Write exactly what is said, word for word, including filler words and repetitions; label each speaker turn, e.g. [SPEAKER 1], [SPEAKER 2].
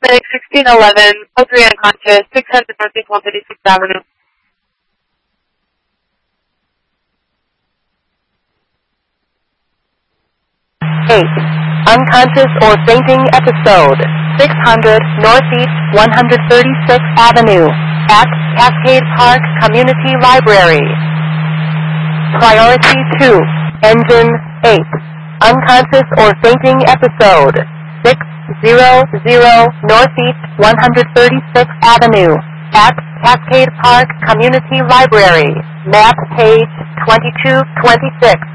[SPEAKER 1] Medic sixteen eleven, oh three unconscious, six hundred Northeast one fifty-sixth Avenue.
[SPEAKER 2] eight. Unconscious or fainting episode. six hundred Northeast one thirty-sixth Avenue. At Cascade Park Community Library. Priority two. Engine eight. Unconscious or fainting episode. six hundred Northeast one thirty-sixth Avenue. At Cascade Park Community Library. Map page twenty-two twenty-six.